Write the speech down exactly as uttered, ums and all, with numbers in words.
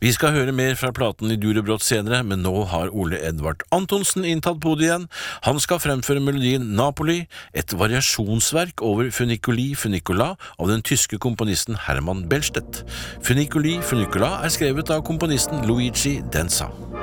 Vi skal høre mer fra platen i dur og brått senere, men nå har Ole Edvard Antonsen inntatt podiet igjen. Han skal fremføre melodien Napoli, et variasjonsverk over Funiculi Funicola av den tyske komponisten Hermann Bellstedt. Funiculi Funicola er skrevet av komponisten Luigi Denza.